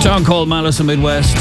John Cole, Malice and Midwest.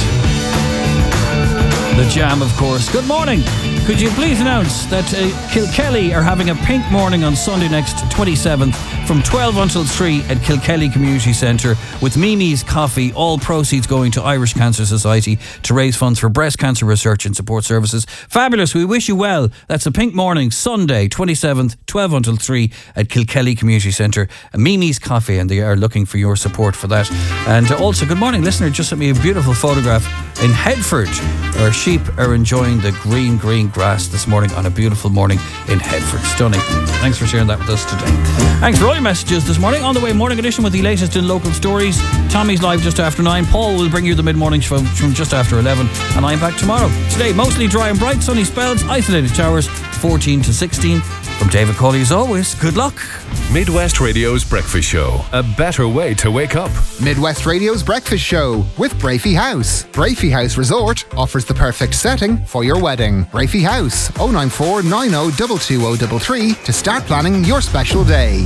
The Jam, of course. Good morning. Could you please announce that Kilkelly are having a pink morning on Sunday next 27th from 12 until 3 at Kilkelly Community Centre with Mimi's Coffee, all proceeds going to Irish Cancer Society to raise funds for breast cancer research and support services. Fabulous. We wish you well. That's a pink morning, Sunday 27th, 12 until 3 at Kilkelly Community Centre. Mimi's Coffee, and they are looking for your support for that. And also, good morning, listener just sent me a beautiful photograph in Headford. Our sheep are enjoying the green grass this morning on a beautiful morning in Headford. Stunning. Thanks for sharing that with us today. Thanks for all your messages this morning. On the way, morning edition with the latest in local stories. Tommy's live just after 9. Paul will bring you the mid-morning show from just after 11. And I'm back tomorrow. Today, mostly dry and bright, sunny spells, isolated showers, 14 to 16. From David Cawley, as always, good luck. Midwest Radio's Breakfast Show. A better way to wake up. Midwest Radio's Breakfast Show with Brafey House. Brafey House Resort offers the perfect setting for your wedding. Brafey House, 094 90 22033 to start planning your special day.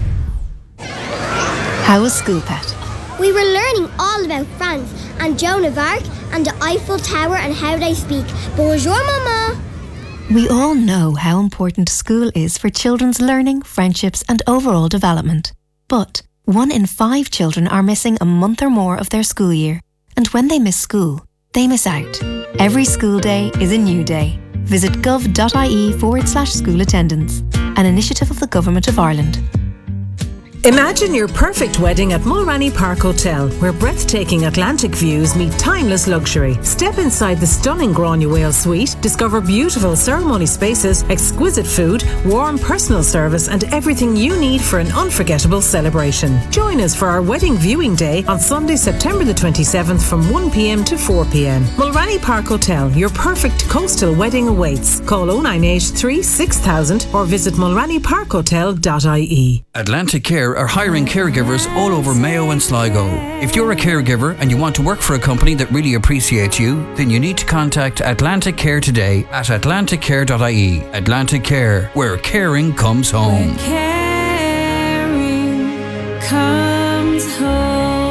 How was school, Pet? We were learning all about France and Joan of Arc and the Eiffel Tower and how they speak. Bonjour, Mama. We all know how important school is for children's learning, friendships and overall development. But 1 in 5 children are missing a month or more of their school year. And when they miss school, they miss out. Every school day is a new day. Visit gov.ie/school attendance, an initiative of the Government of Ireland. Imagine your perfect wedding at Mulranny Park Hotel, where breathtaking Atlantic views meet timeless luxury. Step inside the stunning Granuaile suite, discover beautiful ceremony spaces, exquisite food, warm personal service and everything you need for an unforgettable celebration. Join us for our wedding viewing day on Sunday, September the 27th from 1 p.m. to 4 p.m. Mulranny Park Hotel, your perfect coastal wedding awaits. Call 0983 6000 or visit mulrannyparkhotel.ie. Atlantic Care are hiring caregivers all over Mayo and Sligo. If you're a caregiver and you want to work for a company that really appreciates you, then you need to contact Atlantic Care today at atlanticcare.ie. Atlantic Care, where caring comes home. Where caring comes home.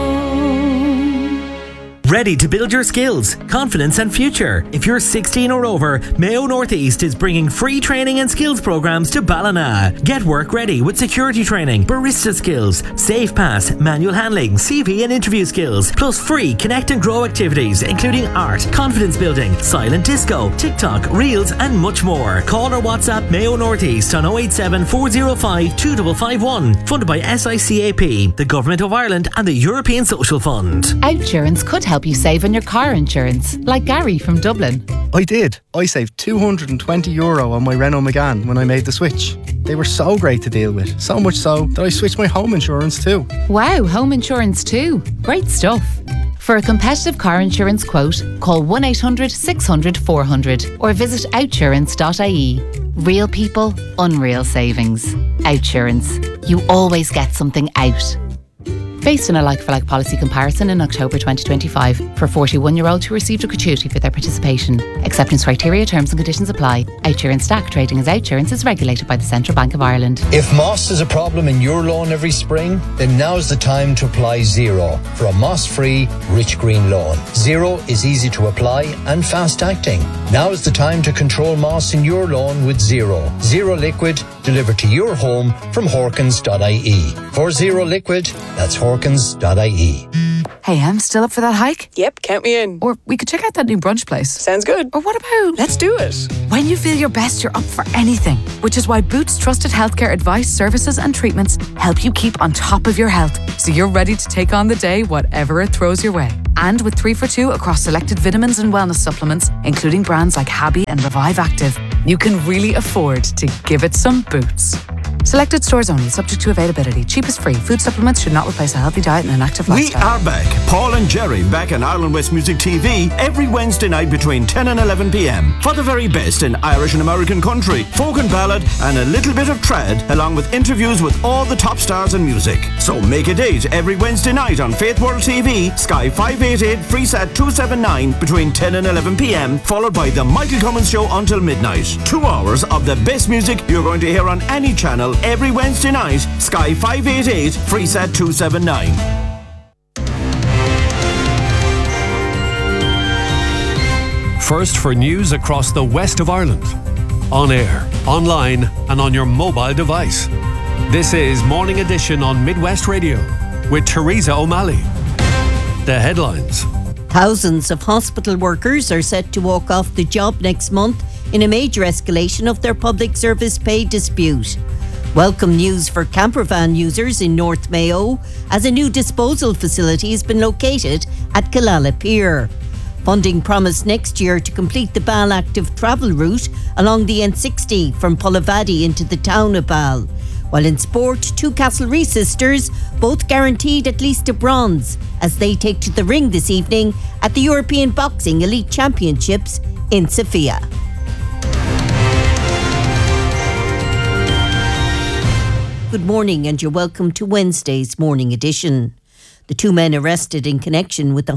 Ready to build your skills, confidence and future? If you're 16 or over, Mayo Northeast is bringing free training and skills programs to Ballina. Get work ready with security training, barista skills, safe pass, manual handling, CV and interview skills, plus free connect and grow activities including art, confidence building, silent disco, TikTok, reels and much more. Call or WhatsApp Mayo Northeast on 087 405 2551. Funded by SICAP, the Government of Ireland and the European Social Fund. Outsurance could help you save on your car insurance, like Gary from Dublin. I did. I saved €220 on my Renault Megane when I made the switch. They were so great to deal with, so much so that I switched my home insurance too. Wow, home insurance too. Great stuff. For a competitive car insurance quote, call 1800 600 400 or visit outsurance.ie. Real people, unreal savings. Outsurance. You always get something out. Based on a like-for-like policy comparison in October 2025 for 41-year-olds who received a gratuity for their participation. Acceptance criteria, terms and conditions apply. Outsurance Stack trading as Outsurance is regulated by the Central Bank of Ireland. If moss is a problem in your lawn every spring, then now's the time to apply Zero for a moss-free, rich green lawn. Zero is easy to apply and fast-acting. Now is the time to control moss in your lawn with Zero. Zero Liquid delivered to your home from Horkins.ie. For Zero Liquid, that's Horkins.ie. Hey, I'm still up for that hike? Yep, count me in. Or we could check out that new brunch place. Sounds good. Or what about... Let's do it. When you feel your best, you're up for anything. Which is why Boots trusted healthcare advice, services and treatments help you keep on top of your health. So you're ready to take on the day, whatever it throws your way. And with 3 for 2 across selected vitamins and wellness supplements, including brands like Habby and Revive Active, you can really afford to give it some Boots. Selected stores only, subject to availability. Cheap is free. Food supplements should not replace a healthy diet and an active lifestyle. We are back. Paul and Jerry back on Ireland West Music TV every Wednesday night between 10 and 11 p.m. for the very best in Irish and American country, folk and ballad, and a little bit of trad, along with interviews with all the top stars in music. So make a date every Wednesday night on Faith World TV, Sky 588, Freesat 279 between 10 and 11 p.m, followed by the Michael Cummins Show until midnight. 2 hours of the best music you're going to hear on any channel every Wednesday night, Sky 588, Freesat 279. First for news across the west of Ireland. On air, online and on your mobile device. This is Morning Edition on Midwest Radio with Teresa O'Malley. The headlines. Thousands of hospital workers are set to walk off the job next month in a major escalation of their public service pay dispute. Welcome news for campervan users in North Mayo, as a new disposal facility has been located at Killala Pier. Funding promised next year to complete the Ball active travel route along the N60 from Pullivady into the town of Ball. While in sport, two Castlereagh sisters both guaranteed at least a bronze as they take to the ring this evening at the European Boxing Elite Championships in Sofia. Good morning and you're welcome to Wednesday's Morning Edition. The two men arrested in connection with the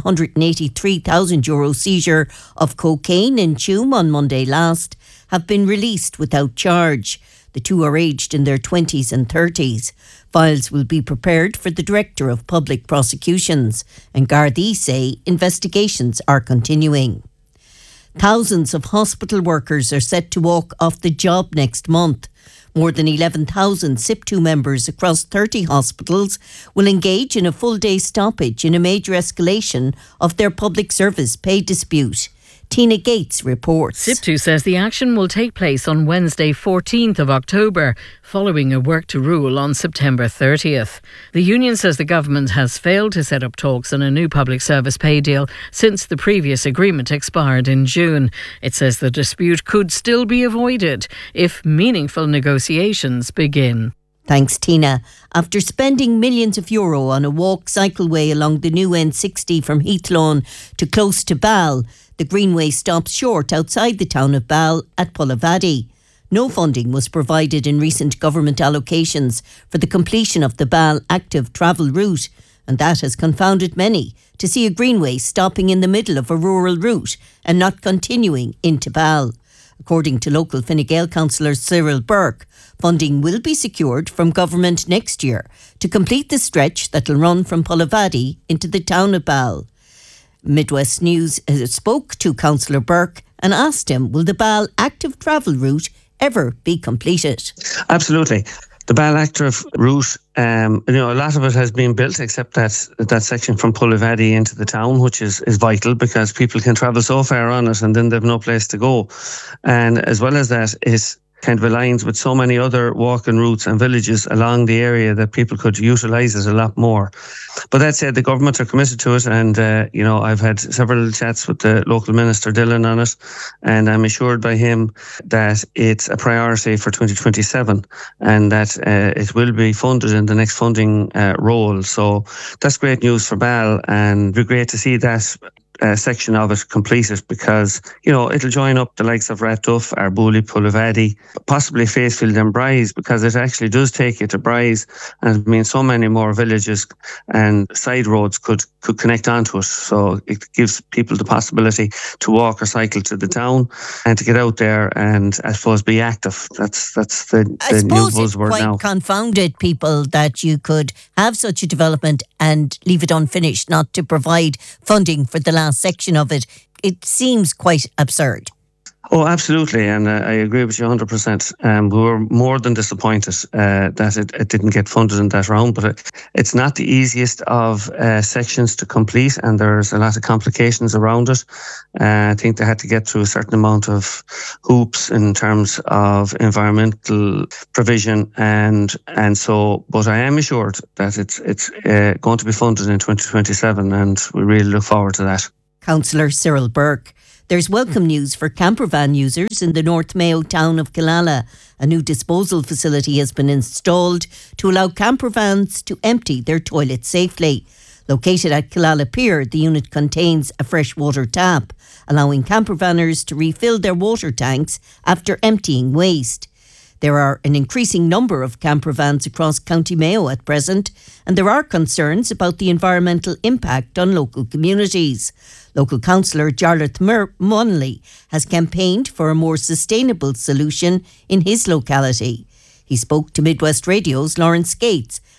€183,000 seizure of cocaine in Tuam on Monday last have been released without charge. The two are aged in their 20s and 30s. Files will be prepared for the Director of Public Prosecutions, and Gardaí say investigations are continuing. Thousands of hospital workers are set to walk off the job next month. More than 11,000 SIP2 members across 30 hospitals will engage in a full-day stoppage in a major escalation of their public service pay dispute. Tina Gates reports. SIP2 says the action will take place on Wednesday 14th of October, following a work to rule on September 30th. The union says the government has failed to set up talks on a new public service pay deal since the previous agreement expired in June. It says the dispute could still be avoided if meaningful negotiations begin. Thanks, Tina. After spending millions of euro on a walk cycleway along the new N60 from Heathlawn to close to Ball, the Greenway stops short outside the town of Ball at Pullivady. No funding was provided in recent government allocations for the completion of the Ball active travel route, and that has confounded many to see a Greenway stopping in the middle of a rural route and not continuing into Ball. According to local Fine Gael councillor Cyril Burke, funding will be secured from government next year to complete the stretch that will run from Pullivady into the town of Ball. Midwest News spoke to Councillor Burke and asked him, will the Ball active travel route ever be completed? Absolutely. The Ball active route, a lot of it has been built except that section from Pullivady into the town, which is vital because people can travel so far on it and then they've no place to go. And as well as that, it kind of aligns with so many other walking routes and villages along the area that people could utilise it a lot more. But that said, the government are committed to it, and I've had several chats with the local minister Dylan on it, and I'm assured by him that it's a priority for 2027 and that it will be funded in the next funding role. So that's great news for Ball, and it'd be great to see that section of it completed because, it'll join up the likes of Ratduff, Arbuli, Pullivady, possibly Faithfield and Bryce, because it actually does take you to Bryce, and it means so many more villages and side roads could connect onto it. So it gives people the possibility to walk or cycle to the town and to get out there and, I suppose, be active. That's the new buzzword now. I suppose it quite confounded people that you could have such a development and leave it unfinished, not to provide funding for the last section of it. It seems quite absurd. Oh, absolutely, and I agree with you 100%. We were more than disappointed that it didn't get funded in that round, but it's not the easiest of sections to complete, and there's a lot of complications around it. I think they had to get through a certain amount of hoops in terms of environmental provision, and so. But I am assured that it's going to be funded in 2027, and we really look forward to that. Councillor Cyril Burke. There's welcome news for campervan users in the North Mayo town of Killala. A new disposal facility has been installed to allow campervans to empty their toilets safely. Located at Killala Pier, the unit contains a freshwater tap, allowing campervanners to refill their water tanks after emptying waste. There are an increasing number of campervans across County Mayo at present, and there are concerns about the environmental impact on local communities. Local councillor Jarlath Monley has campaigned for a more sustainable solution in his locality. He spoke to Midwest Radio's Lawrence Gates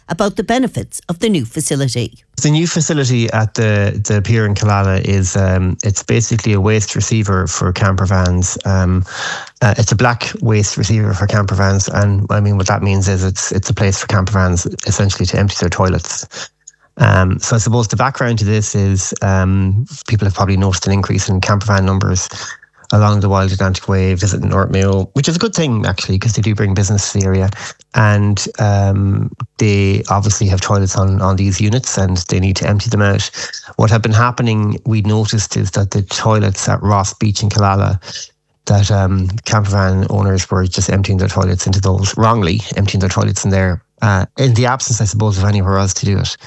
about the benefits of the new facility. The new facility at the pier in Killala is it's basically a waste receiver for camper vans. It's a black waste receiver for camper vans, and I mean what that means is it's a place for camper vans essentially to empty their toilets. So I suppose the background to this is people have probably noticed an increase in camper van numbers along the Wild Atlantic Way, visiting North Mayo, which is a good thing actually, because they do bring business to the area, and they obviously have toilets on these units and they need to empty them out. What had been happening, we noticed, is that the toilets at Ross Beach in Killala, that camper van owners were just emptying their toilets into those, wrongly emptying their toilets in there, in the absence, I suppose, of anywhere else to do it.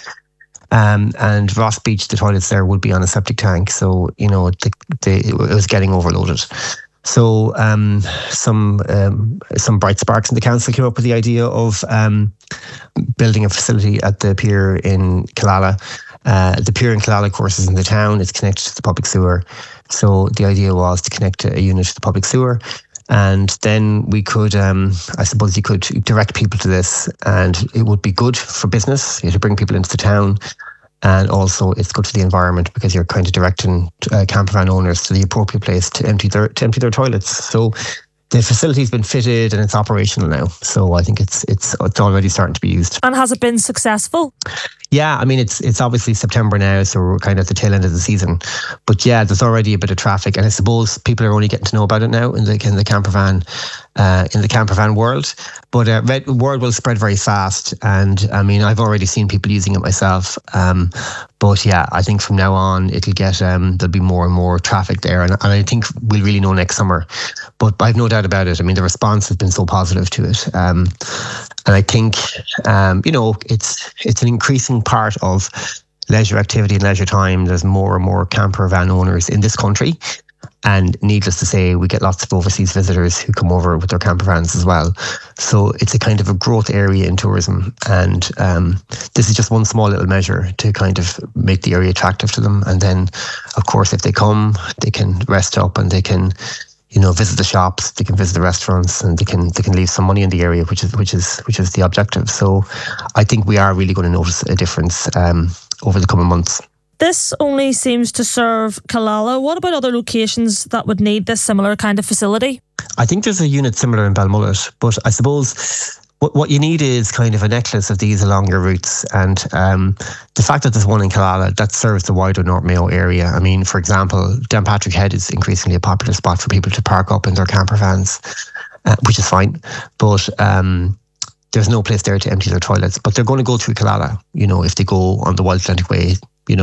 And Ross Beach, the toilets there would be on a septic tank, so it was getting overloaded. So some bright sparks in the council came up with the idea of building a facility at the pier in Killala. The pier in Killala, of course, is in the town. It's connected to the public sewer. So the idea was to connect a unit to the public sewer. And then we could, I suppose you could direct people to this, and it would be good for business to bring people into the town. And also it's good for the environment, because you're kind of directing camper van owners to the appropriate place to empty their toilets. So the facility's been fitted and it's operational now. So I think it's already starting to be used. And has it been successful? Yeah, I mean, it's obviously September now, so we're kind of at the tail end of the season. But yeah, there's already a bit of traffic, and I suppose people are only getting to know about it now in the camper van world. But word will spread very fast, and I mean, I've already seen people using it myself. But yeah, I think from now on it'll get there'll be more and more traffic there, and I think we'll really know next summer. But I've no doubt about it. I mean, the response has been so positive to it, and I think it's an increasing part of leisure activity and leisure time. There's more and more camper van owners in this country, and needless to say, we get lots of overseas visitors who come over with their camper vans as well. So it's a kind of a growth area in tourism, and this is just one small little measure to kind of make the area attractive to them. And then, of course, if they come, they can rest up and they can visit the shops, they can visit the restaurants, and they can leave some money in the area, which is the objective. So I think we are really going to notice a difference over the coming months. This only seems to serve Killala. What about other locations that would need this similar kind of facility? I think there's a unit similar in Balmullet, but I suppose what you need is kind of a necklace of these along your routes. And the fact that there's one in Killala, that serves the wider North Mayo area. I mean, for example, Downpatrick Head is increasingly a popular spot for people to park up in their camper vans, which is fine. But there's no place there to empty their toilets. But they're going to go through Killala, if they go on the Wild Atlantic Way.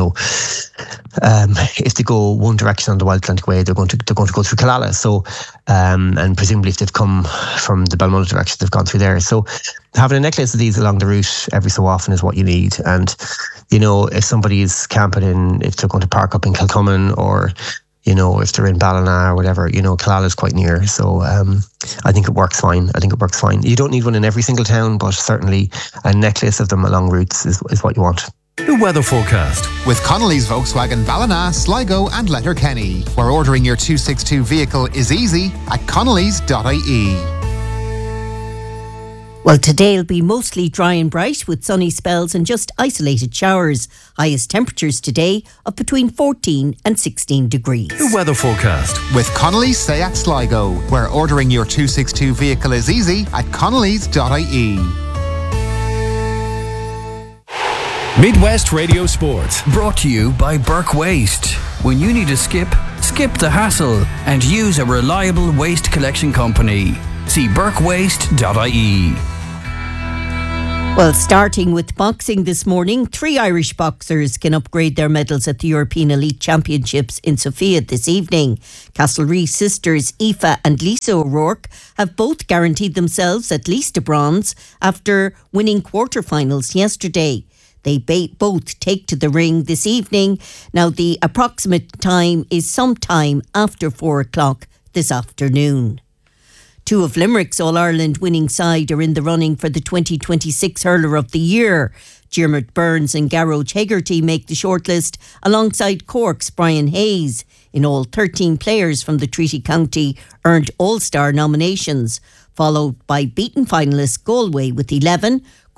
If they go one direction on the Wild Atlantic Way, they're going to go through Killala. So, and presumably if they've come from the Balmullet direction, they've gone through there. So, having a necklace of these along the route every so often is what you need. And if somebody's camping if they're going to park up in Kilcummin, or if they're in Ballina or whatever, Killala is quite near. So, I think it works fine. You don't need one in every single town, but certainly a necklace of them along routes is what you want. The weather forecast with Connolly's Volkswagen Ballina, Sligo and Letterkenny, where ordering your 262 vehicle is easy at connellys.ie. Well, today will be mostly dry and bright with sunny spells and just isolated showers. Highest temperatures today of between 14 and 16 degrees. The weather forecast with Connolly's Seat Sligo, where ordering your 262 vehicle is easy at connellys.ie. Midwest Radio Sport. Brought to you by Burke Waste. When you need to skip the hassle and use a reliable waste collection company. See burkewaste.ie. Well, starting with boxing this morning, 3 Irish boxers can upgrade their medals at the European Elite Championships in Sofia this evening. Castlereagh sisters Aoife and Lisa O'Rourke have both guaranteed themselves at least a bronze after winning quarterfinals yesterday. They both take to the ring this evening. Now, the approximate time is sometime after 4 o'clock this afternoon. 2 of Limerick's All-Ireland winning side are in the running for the 2026 Hurler of the Year. Diarmuid Burns and Garroge Hegarty make the shortlist alongside Cork's Brian Hayes. In all, 13 players from the Treaty County earned All-Star nominations, followed by beaten finalists Galway with 11,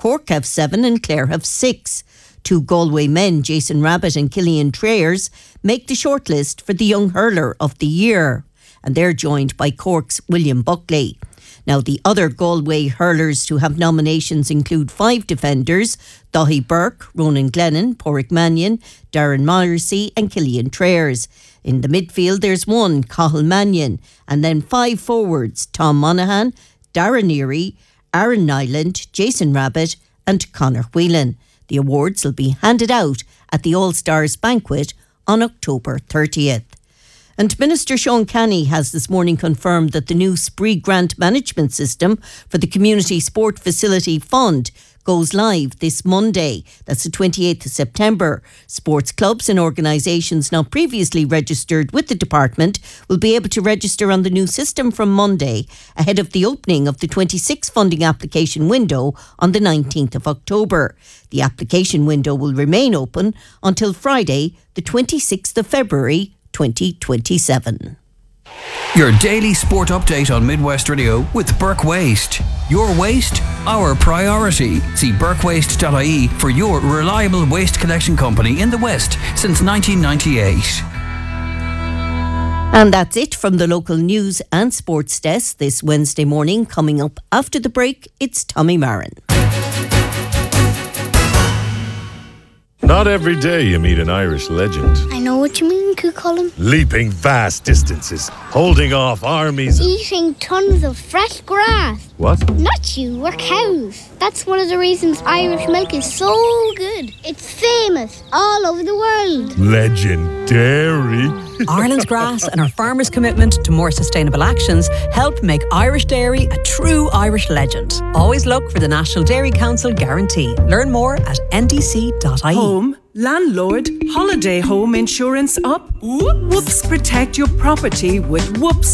Cork have 7 and Clare have 6. 2 Galway men, Jason Rabbit and Killian Trayers, make the shortlist for the Young Hurler of the Year. And they're joined by Cork's William Buckley. Now, the other Galway hurlers to have nominations include 5 defenders: Daithí Burke, Ronan Glennon, Porrick Mannion, Darren Morrissey and Killian Trayers. In the midfield, there's 1, Cathal Mannion, and then 5 forwards: Tom Monaghan, Darren Neary, Aaron Nyland, Jason Rabbit and Conor Whelan. The awards will be handed out at the All-Stars banquet on October 30th. And Minister Sean Canny has this morning confirmed that the new Spree grant management system for the Community Sport Facility Fund goes live this Monday. That's the 28th of September. Sports clubs and organisations not previously registered with the department will be able to register on the new system from Monday, ahead of the opening of the 26th funding application window on the 19th of October. The application window will remain open until Friday, the 26th of February 2027. Your daily sport update on Midwest Radio with Burke Waste. Your waste, our priority. See burkewaste.ie for your reliable waste collection company in the West since 1998. And that's it from the local news and sports desk this Wednesday morning. Coming up after the break, it's Tommy Marin. Not every day you meet an Irish legend. I know what you mean, Cucullin. Leaping vast distances, holding off armies. Eating tons of fresh grass. What? Not you, we're cows. That's one of the reasons Irish milk is so good. It's famous all over the world. Legendary. Ireland's grass and our farmers' commitment to more sustainable actions help make Irish dairy a true Irish legend. Always look for the National Dairy Council guarantee. Learn more at ndc.ie. Home, landlord, holiday home insurance up. Whoops. Protect your property with Whoops.